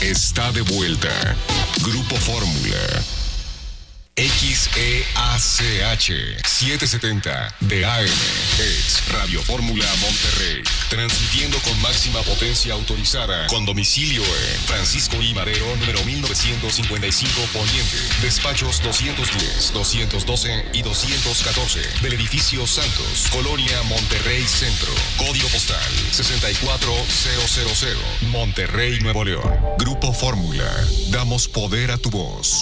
está de vuelta. Grupo Fórmula. XEACH 770 de AM es Radio Fórmula Monterrey, transmitiendo con máxima potencia autorizada, con domicilio en Francisco I. Madero, número 1955 Poniente, despachos 210, 212 y 214 del edificio Santos, Colonia Monterrey Centro, código postal 64000, Monterrey, Nuevo León. Grupo Fórmula, damos poder a tu voz.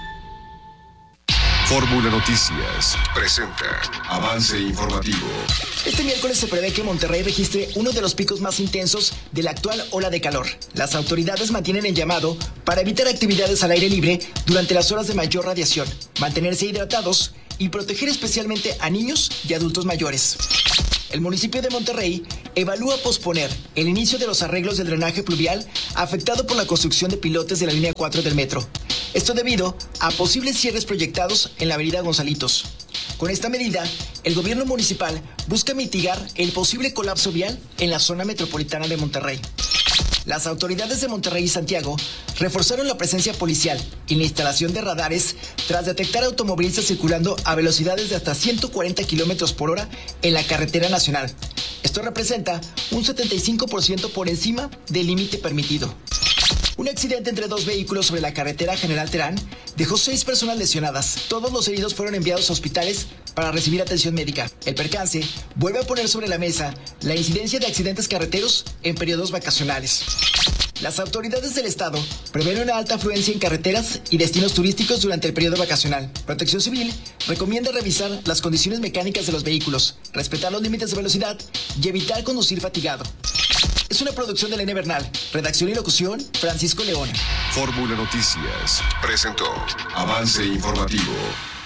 Fórmula Noticias presenta avance informativo. Este miércoles se prevé que Monterrey registre uno de los picos más intensos de la actual ola de calor. Las autoridades mantienen el llamado para evitar actividades al aire libre durante las horas de mayor radiación, mantenerse hidratados y proteger especialmente a niños y adultos mayores. El municipio de Monterrey evalúa posponer el inicio de los arreglos del drenaje pluvial afectado por la construcción de pilotes de la línea 4 del metro. Esto debido a posibles cierres proyectados en la avenida Gonzalitos. Con esta medida, el gobierno municipal busca mitigar el posible colapso vial en la zona metropolitana de Monterrey. Las autoridades de Monterrey y Santiago reforzaron la presencia policial y la instalación de radares tras detectar automovilistas circulando a velocidades de hasta 140 kilómetros por hora en la carretera nacional. Esto representa un 75% por encima del límite permitido. Un accidente entre dos vehículos sobre la carretera General Terán dejó 6 personas lesionadas. Todos los heridos fueron enviados a hospitales para recibir atención médica. El percance vuelve a poner sobre la mesa la incidencia de accidentes carreteros en periodos vacacionales. Las autoridades del estado prevén una alta afluencia en carreteras y destinos turísticos durante el periodo vacacional. Protección Civil recomienda revisar las condiciones mecánicas de los vehículos, respetar los límites de velocidad y evitar conducir fatigado. Es una producción de Elena Bernal. Redacción y locución, Francisco León. Fórmula Noticias presentó avance informativo.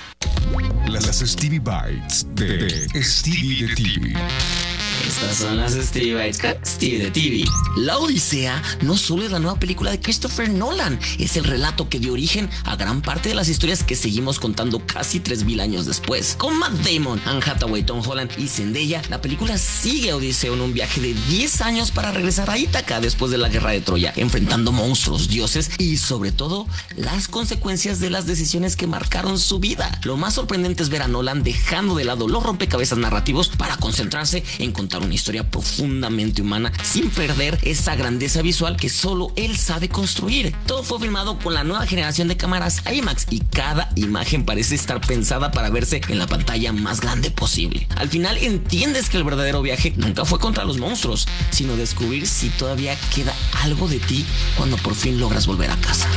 Las Stevie Bites de Stevie de TV. Estas son las Stevie Bites con Stevie de TV. La Odisea no solo es la nueva película de Christopher Nolan, es el relato que dio origen a gran parte de las historias que seguimos contando casi 3000 años después. Con Matt Damon, Anne Hathaway, Tom Holland y Zendaya, la película sigue a Odiseo en un viaje de 10 años para regresar a Ítaca después de la guerra de Troya, enfrentando monstruos, dioses y sobre todo las consecuencias de las decisiones que marcaron su vida. Lo más sorprendente es ver a Nolan dejando de lado los rompecabezas narrativos para concentrarse en contar una historia profundamente humana sin perder esa grandeza visual que solo él sabe construir. Todo fue filmado con la nueva generación de cámaras IMAX y cada imagen parece estar pensada para verse en la pantalla más grande posible. Al final entiendes que el verdadero viaje nunca fue contra los monstruos, sino descubrir si todavía queda algo de ti cuando por fin logras volver a casa.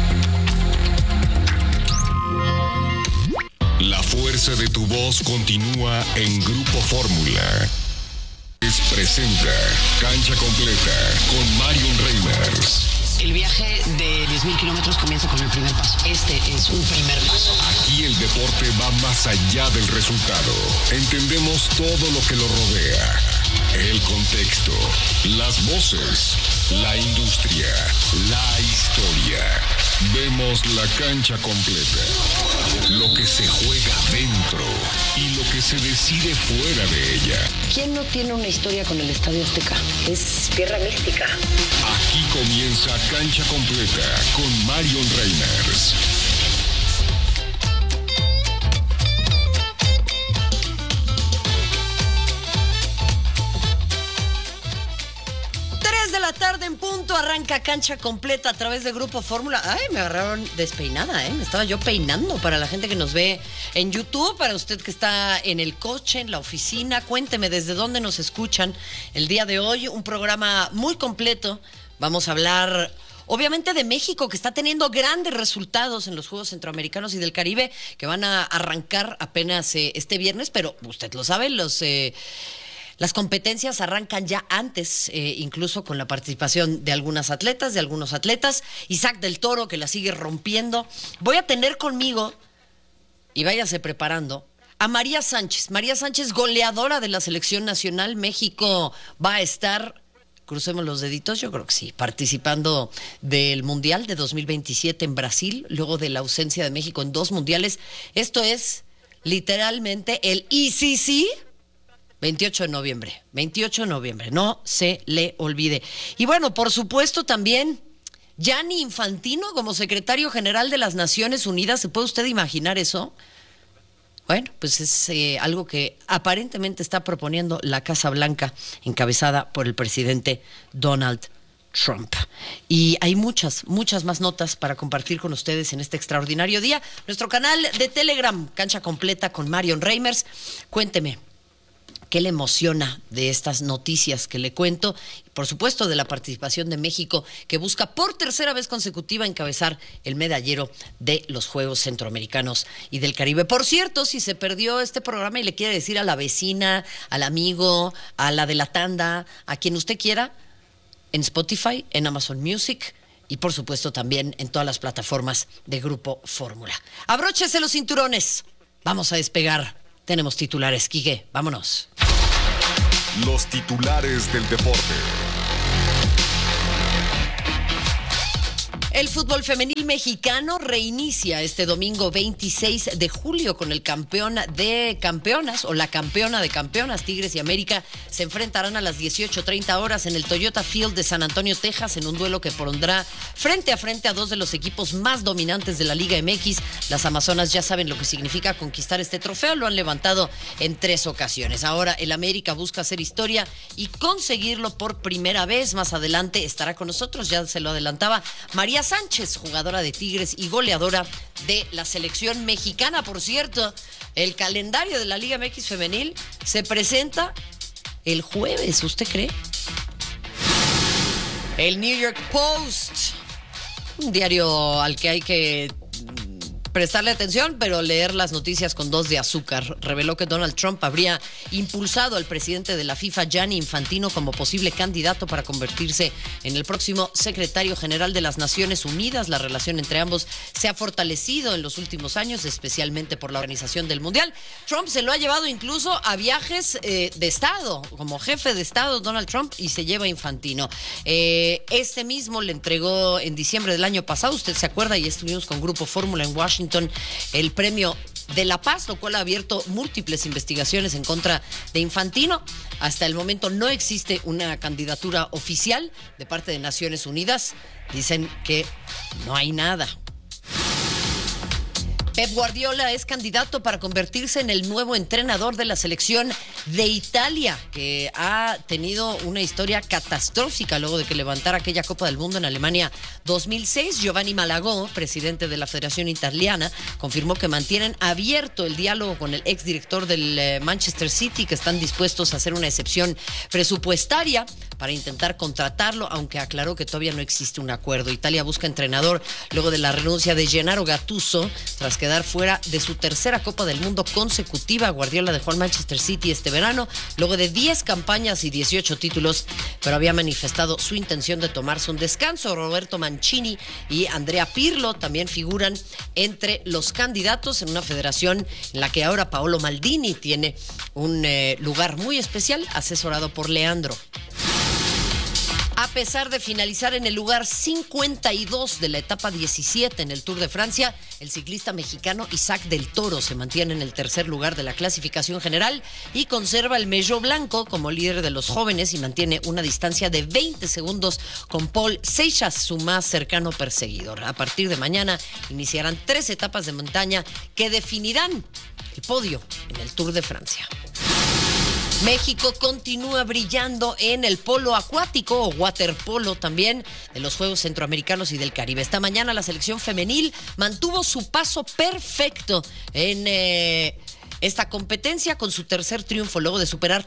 La fuerza de tu voz continúa en Grupo Fórmula. Presenta Cancha Completa con Marion Reimers. El viaje de 10,000 kilómetros comienza con el primer paso. Este es un primer paso. Aquí el deporte va más allá del resultado. Entendemos todo lo que lo rodea. El contexto, las voces, la industria, la historia. Vemos la cancha completa. Lo que se juega dentro y lo que se decide fuera de ella. ¿Quién no tiene una historia con el Estadio Azteca? Es tierra mística. Aquí comienza Cancha Completa con Marion Reimers. 3 de la tarde en punto, arranca Cancha Completa a través de Grupo Fórmula. Ay, me agarraron despeinada, me estaba yo peinando para la gente que nos ve en YouTube, para usted que está en el coche, en la oficina. Cuénteme desde dónde nos escuchan el día de hoy. Un programa muy completo. Vamos a hablar obviamente de México, que está teniendo grandes resultados en los Juegos Centroamericanos y del Caribe, que van a arrancar apenas este viernes, pero usted lo sabe, las competencias arrancan ya antes, incluso con la participación de algunos atletas. Isaac del Toro, que la sigue rompiendo. Voy a tener conmigo, y váyase preparando, a María Sánchez. María Sánchez, goleadora de la Selección Nacional. México va a estar, crucemos los deditos, yo creo que sí, participando del Mundial de 2027 en Brasil, luego de la ausencia de México en 2 mundiales. Esto es literalmente el ICC. 28 de noviembre, no se le olvide. Y bueno, por supuesto también Gianni Infantino como secretario general de las Naciones Unidas. ¿Se puede usted imaginar eso? Bueno, pues es algo que aparentemente está proponiendo la Casa Blanca, encabezada por el presidente Donald Trump. Y hay muchas más notas para compartir con ustedes en este extraordinario día. Nuestro canal de Telegram, Cancha Completa con Marion Reimers. Cuénteme, ¿qué le emociona de estas noticias que le cuento? Y por supuesto, de la participación de México, que busca por tercera vez consecutiva encabezar el medallero de los Juegos Centroamericanos y del Caribe. Por cierto, si se perdió este programa y le quiere decir a la vecina, al amigo, a la de la tanda, a quien usted quiera, en Spotify, en Amazon Music y por supuesto también en todas las plataformas de Grupo Fórmula. Abróchese los cinturones. Vamos a despegar. Tenemos titulares, Quique. Vámonos. Los titulares del deporte. El fútbol femenil mexicano reinicia este domingo 26 de julio con el campeón de campeonas o la campeona de campeonas. Tigres y América se enfrentarán a las 18:30 horas en el Toyota Field de San Antonio, Texas, en un duelo que pondrá frente a dos de los equipos más dominantes de la Liga MX. Las amazonas ya saben lo que significa conquistar este trofeo, lo han levantado en 3 ocasiones. Ahora el América busca hacer historia y conseguirlo por primera vez. Más adelante estará con nosotros, ya se lo adelantaba, María Sánchez, jugadora de Tigres y goleadora de la selección mexicana. Por cierto, el calendario de la Liga MX femenil se presenta el jueves, ¿usted cree? El New York Post, un diario al que hay que prestarle atención, pero leer las noticias con 2 de azúcar. Reveló que Donald Trump habría impulsado al presidente de la FIFA, Gianni Infantino, como posible candidato para convertirse en el próximo secretario general de las Naciones Unidas. La relación entre ambos se ha fortalecido en los últimos años, especialmente por la organización del Mundial. Trump se lo ha llevado incluso a viajes de Estado, como jefe de Estado Donald Trump, y se lleva a Infantino. Este mismo le entregó en diciembre del año pasado, usted se acuerda, y estuvimos con Grupo Fórmula en Washington, el premio de la paz, lo cual ha abierto múltiples investigaciones en contra de Infantino. Hasta el momento no existe una candidatura oficial de parte de Naciones Unidas. Dicen que no hay nada. Pep Guardiola es candidato para convertirse en el nuevo entrenador de la selección de Italia, que ha tenido una historia catastrófica luego de que levantara aquella Copa del Mundo en Alemania 2006. Giovanni Malagò, presidente de la Federación Italiana, confirmó que mantienen abierto el diálogo con el exdirector del Manchester City, que están dispuestos a hacer una excepción presupuestaria para intentar contratarlo, aunque aclaró que todavía no existe un acuerdo. Italia busca entrenador luego de la renuncia de Gennaro Gattuso tras quedar fuera de su tercera Copa del Mundo consecutiva. Guardiola dejó al Manchester City este verano luego de 10 campañas y 18 títulos, pero había manifestado su intención de tomarse un descanso. Roberto Mancini y Andrea Pirlo también figuran entre los candidatos en una federación en la que ahora Paolo Maldini tiene un lugar muy especial, asesorado por Leandro. A pesar de finalizar en el lugar 52 de la etapa 17 en el Tour de Francia, el ciclista mexicano Isaac del Toro se mantiene en el tercer lugar de la clasificación general y conserva el mello blanco como líder de los jóvenes y mantiene una distancia de 20 segundos con Paul Seixas, su más cercano perseguidor. A partir de mañana iniciarán 3 etapas de montaña que definirán el podio en el Tour de Francia. México continúa brillando en el polo acuático o waterpolo también de los Juegos Centroamericanos y del Caribe. Esta mañana la selección femenil mantuvo su paso perfecto en esta competencia con su tercer triunfo luego de superar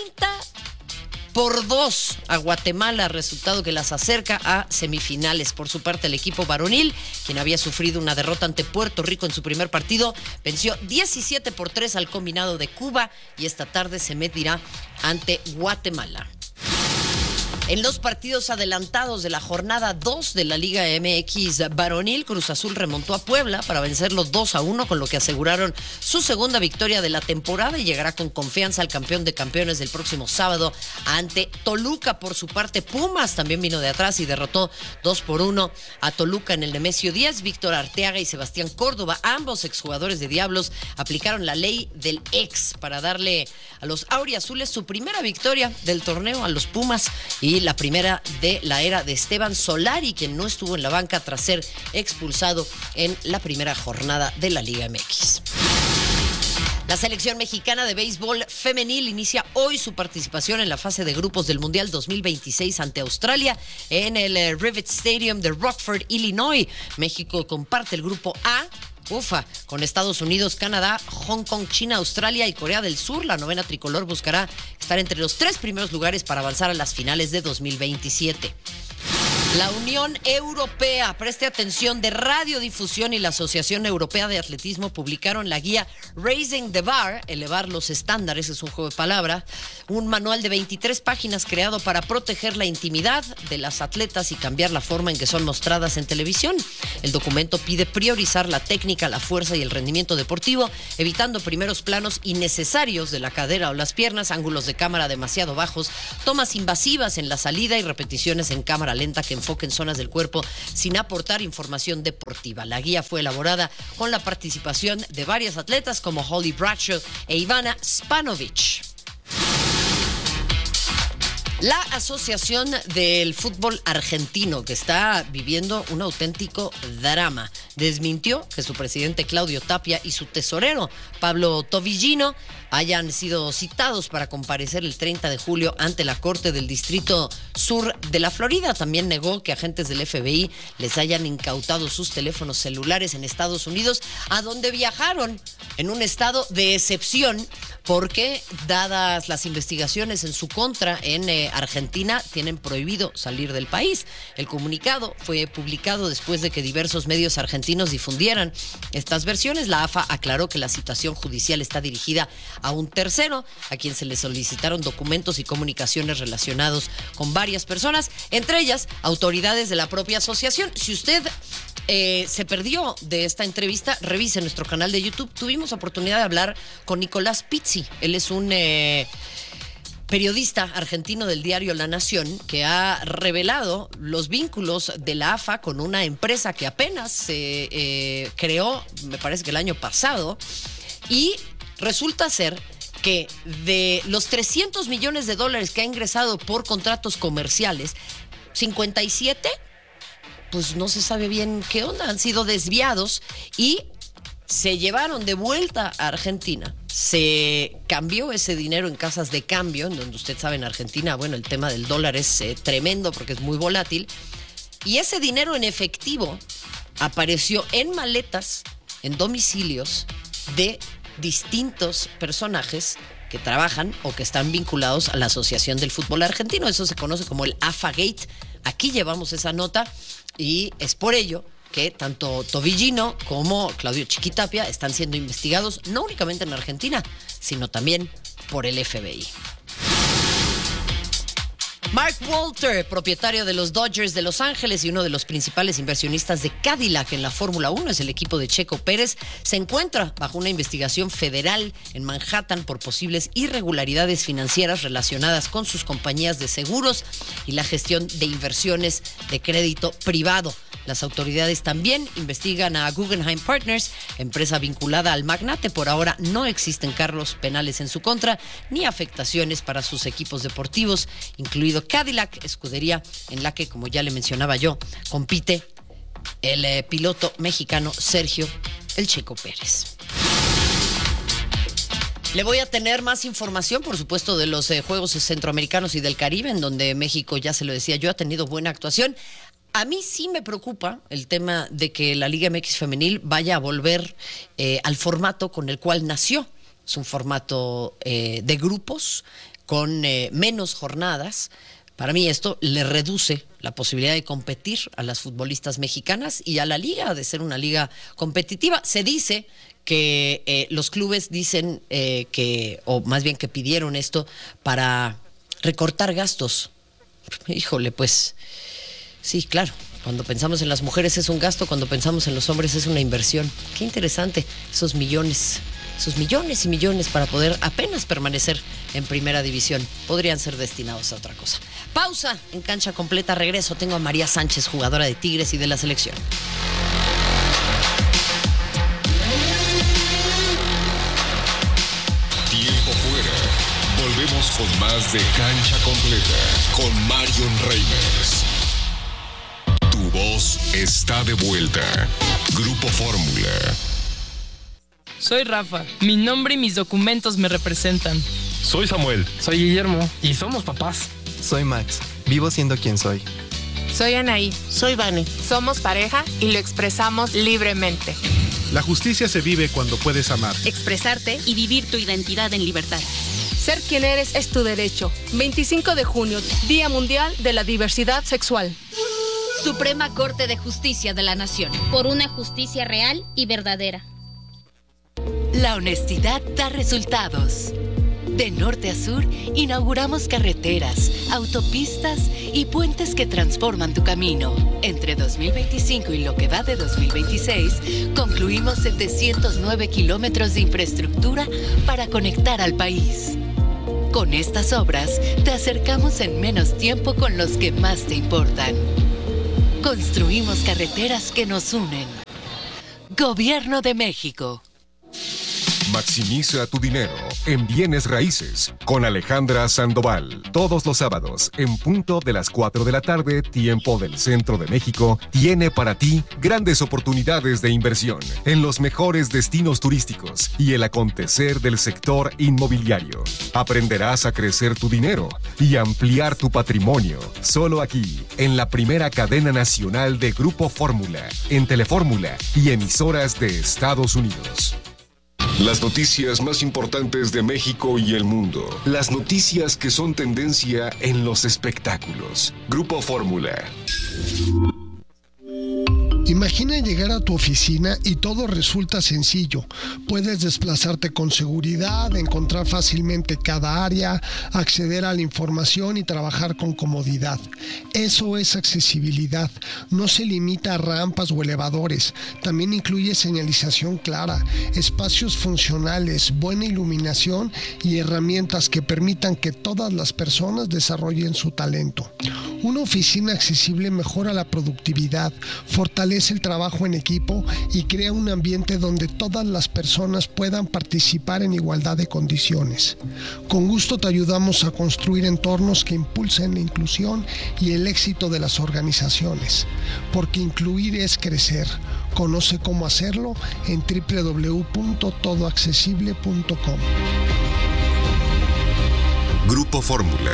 30-2 a Guatemala, resultado que las acerca a semifinales. Por su parte, el equipo varonil, quien había sufrido una derrota ante Puerto Rico en su primer partido, venció 17-3 al combinado de Cuba y esta tarde se medirá ante Guatemala. En los partidos adelantados de la jornada 2 de la Liga MX varonil, Cruz Azul remontó a Puebla para vencerlo 2-1, con lo que aseguraron su segunda victoria de la temporada y llegará con confianza al campeón de campeones del próximo sábado ante Toluca. Por su parte, Pumas también vino de atrás y derrotó 2-1 a Toluca en el Nemesio 10. Víctor Arteaga y Sebastián Córdoba, ambos exjugadores de Diablos, aplicaron la ley del ex para darle a los auriazules su primera victoria del torneo a los Pumas y y la primera de la era de Esteban Solari, quien no estuvo en la banca tras ser expulsado en la primera jornada de la Liga MX. La selección mexicana de béisbol femenil inicia hoy su participación en la fase de grupos del Mundial 2026 ante Australia en el Rivet Stadium de Rockford, Illinois. México comparte el grupo A, con Estados Unidos, Canadá, Hong Kong, China, Australia y Corea del Sur. La novena tricolor buscará estar entre los 3 primeros lugares para avanzar a las finales de 2027. La Unión Europea, preste atención, de Radiodifusión y la Asociación Europea de Atletismo publicaron la guía Raising the Bar, elevar los estándares, es un juego de palabras, un manual de 23 páginas creado para proteger la intimidad de las atletas y cambiar la forma en que son mostradas en televisión. El documento pide priorizar la técnica, la fuerza y el rendimiento deportivo, evitando primeros planos innecesarios de la cadera o las piernas, ángulos de cámara demasiado bajos, tomas invasivas en la salida y repeticiones en cámara lenta que enfoquen zonas del cuerpo sin aportar información deportiva. La guía fue elaborada con la participación de varias atletas como Holly Bradshaw e Ivana Spanovic. La Asociación del Fútbol Argentino, que está viviendo un auténtico drama, desmintió que su presidente Claudio Tapia y su tesorero Pablo Tobillino hayan sido citados para comparecer el 30 de julio ante la Corte del Distrito Sur de la Florida. También negó que agentes del FBI les hayan incautado sus teléfonos celulares en Estados Unidos, a donde viajaron en un estado de excepción porque, dadas las investigaciones en su contra en Argentina, tienen prohibido salir del país. El comunicado fue publicado después de que diversos medios argentinos difundieran estas versiones. La AFA aclaró que la citación judicial está dirigida a un tercero, a quien se le solicitaron documentos y comunicaciones relacionados con varias personas, entre ellas autoridades de la propia asociación. Si usted se perdió de esta entrevista, revise nuestro canal de YouTube. Tuvimos oportunidad de hablar con Nicolás Pizzi. Él es un periodista argentino del diario La Nación, que ha revelado los vínculos de la AFA con una empresa que apenas se creó, me parece que el año pasado, y resulta ser que de los $300 millones que ha ingresado por contratos comerciales, 57, pues no se sabe bien qué onda, han sido desviados y se llevaron de vuelta a Argentina. Se cambió ese dinero en casas de cambio, en donde usted sabe, en Argentina, bueno, el tema del dólar es tremendo porque es muy volátil. Y ese dinero en efectivo apareció en maletas, en domicilios de distintos personajes que trabajan o que están vinculados a la Asociación del Fútbol Argentino. Eso se conoce como el AFA-Gate. Aquí llevamos esa nota y es por ello que tanto Tobillino como Claudio Chiquitapia están siendo investigados no únicamente en Argentina, sino también por el FBI. Mark Walter, propietario de los Dodgers de Los Ángeles y uno de los principales inversionistas de Cadillac en la Fórmula 1, es el equipo de Checo Pérez, se encuentra bajo una investigación federal en Manhattan por posibles irregularidades financieras relacionadas con sus compañías de seguros y la gestión de inversiones de crédito privado. Las autoridades también investigan a Guggenheim Partners, empresa vinculada al magnate. Por ahora no existen cargos penales en su contra ni afectaciones para sus equipos deportivos, incluido Cadillac, escudería en la que, como ya le mencionaba yo, compite el piloto mexicano Sergio El Checo Pérez. Le voy a tener más información, por supuesto, de los Juegos Centroamericanos y del Caribe, en donde México, ya se lo decía yo, ha tenido buena actuación. A mí sí me preocupa el tema de que la Liga MX femenil vaya a volver al formato con el cual nació. Es un formato de grupos con menos jornadas. Para mí esto le reduce la posibilidad de competir a las futbolistas mexicanas y a la liga, de ser una liga competitiva. Se dice que los clubes dicen o más bien que pidieron esto para recortar gastos. Híjole, pues sí, claro. Cuando pensamos en las mujeres es un gasto, cuando pensamos en los hombres es una inversión. Qué interesante, esos millones y millones para poder apenas permanecer en primera división. Podrían ser destinados a otra cosa. Pausa en Cancha Completa, regreso. Tengo a María Sánchez, jugadora de Tigres y de la selección. Tiempo fuera. Volvemos con más de Cancha Completa con Marion Reimers. Tu voz está de vuelta. Grupo Fórmula. Soy Rafa. Mi nombre y mis documentos me representan. Soy Samuel. Soy Guillermo. Y somos papás. Soy Max. Vivo siendo quien soy. Soy Anaí. Soy Vane. Somos pareja y lo expresamos libremente. La justicia se vive cuando puedes amar, expresarte y vivir tu identidad en libertad. Ser quien eres es tu derecho. 25 de junio, Día Mundial de la Diversidad Sexual. Suprema Corte de Justicia de la Nación. Por una justicia real y verdadera. La honestidad da resultados. De norte a sur, inauguramos carreteras, autopistas y puentes que transforman tu camino. Entre 2025 y lo que va de 2026, concluimos 709 kilómetros de infraestructura para conectar al país. Con estas obras, te acercamos en menos tiempo con los que más te importan. Construimos carreteras que nos unen. Gobierno de México. Maximiza tu dinero en bienes raíces con Alejandra Sandoval. Todos los sábados, en punto de las 4 de la tarde, tiempo del Centro de México, tiene para ti grandes oportunidades de inversión en los mejores destinos turísticos y el acontecer del sector inmobiliario. Aprenderás a crecer tu dinero y ampliar tu patrimonio. Solo aquí, en la primera cadena nacional de Grupo Fórmula, en Telefórmula y emisoras de Estados Unidos. Las noticias más importantes de México y el mundo. Las noticias que son tendencia en los espectáculos. Grupo Fórmula. Imagina llegar a tu oficina y todo resulta sencillo. Puedes desplazarte con seguridad, encontrar fácilmente cada área, acceder a la información y trabajar con comodidad. Eso es accesibilidad. No se limita a rampas o elevadores. También incluye señalización clara, espacios funcionales, buena iluminación y herramientas que permitan que todas las personas desarrollen su talento. Una oficina accesible mejora la productividad, fortalece el trabajo en equipo y crea un ambiente donde todas las personas puedan participar en igualdad de condiciones. Con gusto te ayudamos a construir entornos que impulsen la inclusión y el éxito de las organizaciones, porque incluir es crecer. Conoce cómo hacerlo en www.todoaccesible.com. Grupo Fórmula.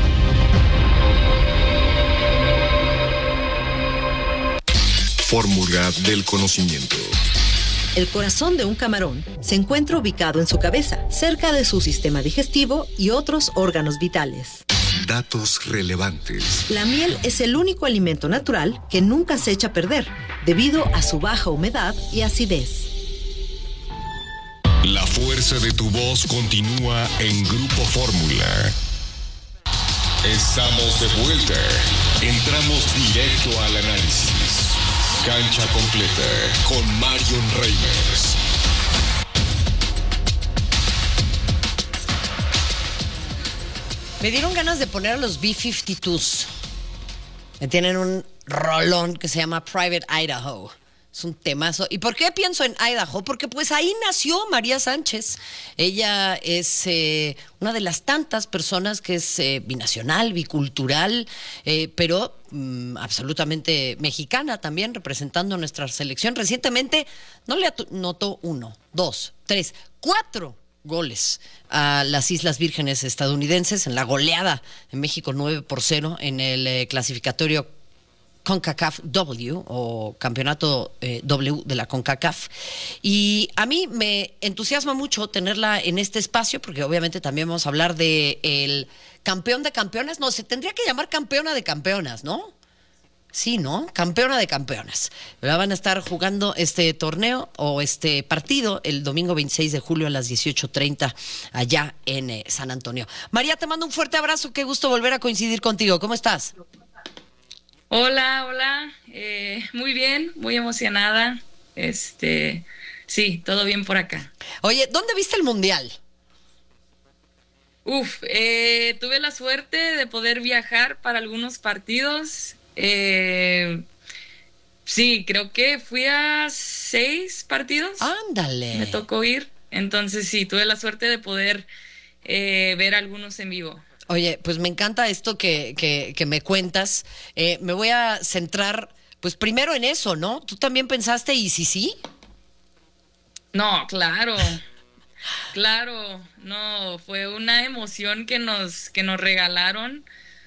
Fórmula del conocimiento. El corazón de un camarón se encuentra ubicado en su cabeza, cerca de su sistema digestivo y otros órganos vitales. Datos relevantes. La miel es el único alimento natural que nunca se echa a perder, debido a su baja humedad y acidez. La fuerza de tu voz continúa en Grupo Fórmula. Estamos de vuelta. Entramos directo al análisis. Cancha Completa con Marion Reimers. Me dieron ganas de poner a los B-52s. Tienen un rolón que se llama Private Idaho. Es un temazo. ¿Y por qué pienso en Idaho? Porque pues ahí nació María Sánchez. Ella es una de las tantas personas que es binacional, bicultural, pero absolutamente mexicana también, representando nuestra selección. Recientemente no le anotó 1, 2, 3, 4 goles a las Islas Vírgenes estadounidenses en la goleada en México 9-0 en el clasificatorio CONCACAF W o campeonato W de la CONCACAF. Y a mí me entusiasma mucho tenerla en este espacio porque obviamente también vamos a hablar de el campeón de campeonas. No, se tendría que llamar campeona de campeonas, ¿no? Sí, ¿no? Campeona de campeonas. Van a estar jugando este torneo o este partido el domingo 26 de julio a las 18:30 allá en San Antonio. María, te mando un fuerte abrazo. Qué gusto volver a coincidir contigo. ¿Cómo estás? Hola. Muy bien, muy emocionada. Sí, todo bien por acá. Oye, ¿dónde viste el Mundial? Tuve la suerte de poder viajar para algunos partidos. Sí, creo que fui a 6 partidos. ¡Ándale! Me tocó ir. Entonces sí, tuve la suerte de poder ver algunos en vivo. Oye, pues me encanta esto que me cuentas. Me voy a centrar, pues primero en eso, ¿no? ¿Tú también pensaste y sí? No, claro. Claro, no, fue una emoción que nos regalaron.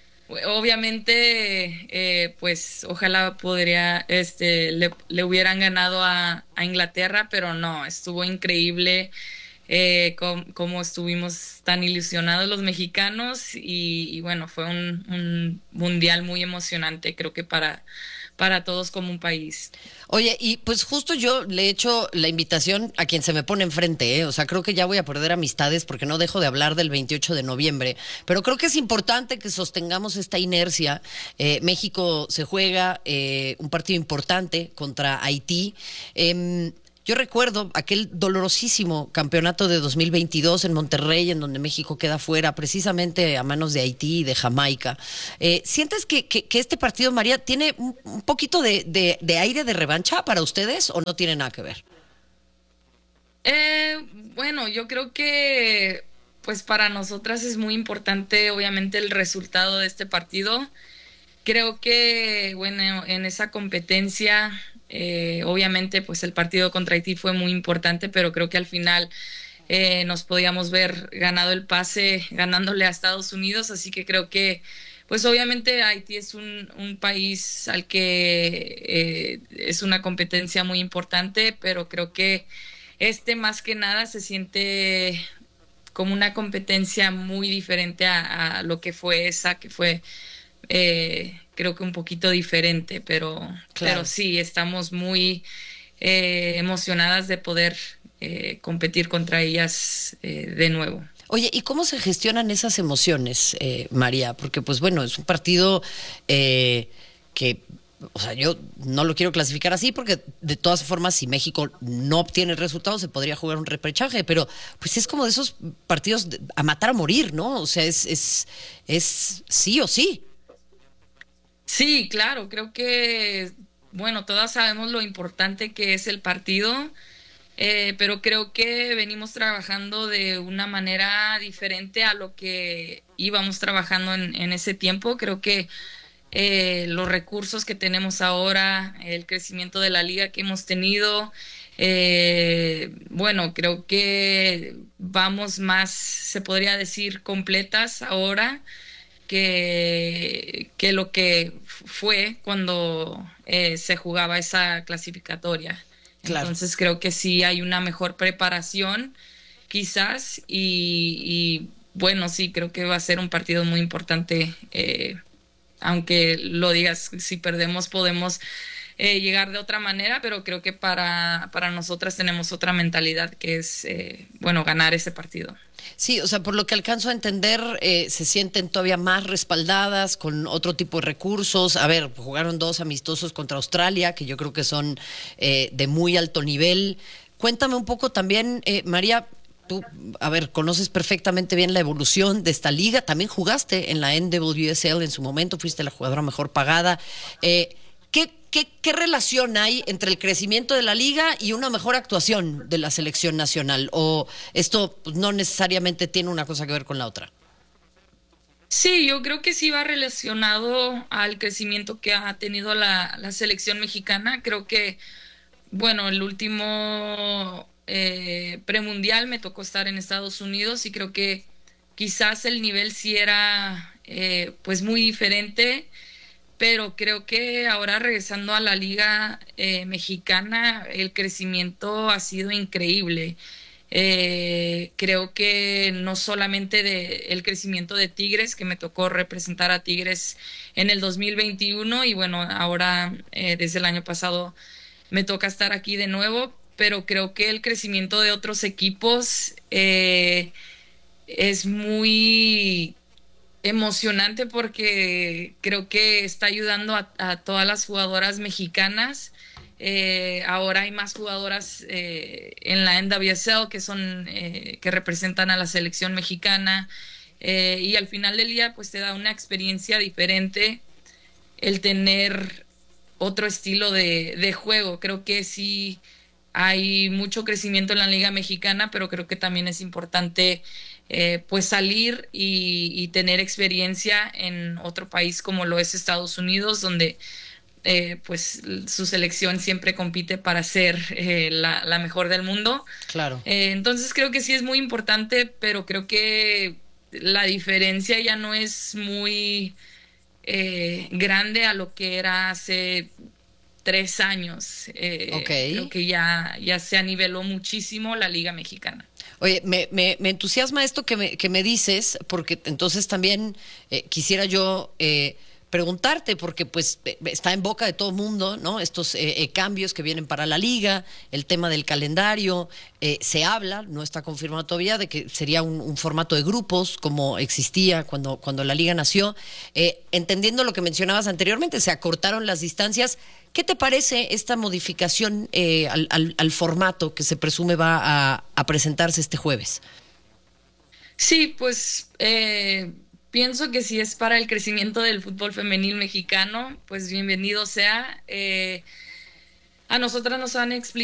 Obviamente, pues ojalá le hubieran ganado a Inglaterra, pero no, estuvo increíble cómo estuvimos tan ilusionados los mexicanos y bueno, fue un mundial muy emocionante, creo que para todos como un país. Oye, y pues justo yo le he hecho la invitación a quien se me pone enfrente, ¿eh? O sea, creo que ya voy a perder amistades porque no dejo de hablar del 28 de noviembre, pero creo que es importante que sostengamos esta inercia. México se juega un partido importante contra Haití. Yo recuerdo aquel dolorosísimo campeonato de 2022 en Monterrey, en donde México queda fuera, precisamente a manos de Haití y de Jamaica. ¿Sientes que este partido, María, tiene un poquito de aire de revancha para ustedes o no tiene nada que ver? Bueno, yo creo que pues para nosotras es muy importante, obviamente, el resultado de este partido. Creo que, bueno, en esa competencia... obviamente pues el partido contra Haití fue muy importante, pero creo que al final nos podíamos ver ganado el pase ganándole a Estados Unidos, así que creo que pues obviamente Haití es un país al que es una competencia muy importante, pero creo que más que nada se siente como una competencia muy diferente a lo que fue esa, que fue creo que un poquito diferente, pero sí, estamos muy emocionadas de poder competir contra ellas de nuevo. Oye, ¿y cómo se gestionan esas emociones, María? Porque, pues bueno, es un partido que, o sea, yo no lo quiero clasificar así porque de todas formas, si México no obtiene el resultado, se podría jugar un repechaje, pero pues es como de esos partidos a matar a morir, ¿no? O sea, es sí o sí. Sí, claro, creo que, bueno, todas sabemos lo importante que es el partido, pero creo que venimos trabajando de una manera diferente a lo que íbamos trabajando en ese tiempo. Creo que los recursos que tenemos ahora, el crecimiento de la liga que hemos tenido, bueno, creo que vamos más, se podría decir, completas ahora que lo que fue cuando se jugaba esa clasificatoria. Claro. Entonces creo que sí hay una mejor preparación quizás y bueno, sí, creo que va a ser un partido muy importante, aunque lo digas, si perdemos podemos llegar de otra manera, pero creo que para nosotras tenemos otra mentalidad que es, bueno, ganar ese partido. Sí, o sea, por lo que alcanzo a entender, se sienten todavía más respaldadas con otro tipo de recursos. A ver, jugaron 2 amistosos contra Australia, que yo creo que son de muy alto nivel. Cuéntame un poco también, María, tú, a ver, conoces perfectamente bien la evolución de esta liga. También jugaste en la NWSL en su momento, fuiste la jugadora mejor pagada. ¿Qué relación hay entre el crecimiento de la liga y una mejor actuación de la selección nacional? ¿O esto pues, no necesariamente tiene una cosa que ver con la otra? Sí, yo creo que sí va relacionado al crecimiento que ha tenido la selección mexicana. Creo que, bueno, el último premundial me tocó estar en Estados Unidos y creo que quizás el nivel sí era pues muy diferente. Pero creo que ahora regresando a la liga mexicana, el crecimiento ha sido increíble. Creo que no solamente el crecimiento de Tigres, que me tocó representar a Tigres en el 2021 y bueno, ahora desde el año pasado me toca estar aquí de nuevo, pero creo que el crecimiento de otros equipos es muy emocionante porque creo que está ayudando a todas las jugadoras mexicanas. Ahora hay más jugadoras en la NWSL que son que representan a la selección mexicana y al final del día pues te da una experiencia diferente el tener otro estilo de juego. Creo que sí hay mucho crecimiento en la liga mexicana, pero creo que también es importante pues salir y tener experiencia en otro país como lo es Estados Unidos, donde pues su selección siempre compite para ser la mejor del mundo. Claro. Entonces creo que sí es muy importante, pero creo que la diferencia ya no es muy grande a lo que era hace 3 años. Creo que ya se aniveló muchísimo la Liga Mexicana. Oye, me entusiasma esto que me dices, porque entonces también quisiera yo preguntarte, porque pues está en boca de todo el mundo, ¿no? Estos cambios que vienen para la liga, el tema del calendario, se habla, no está confirmado todavía, de que sería un formato de grupos como existía cuando la liga nació. Entendiendo lo que mencionabas anteriormente, se acortaron las distancias. ¿Qué te parece esta modificación al formato que se presume va a presentarse este jueves? Sí, pues pienso que si es para el crecimiento del fútbol femenil mexicano, pues bienvenido sea. A nosotras nos han explicado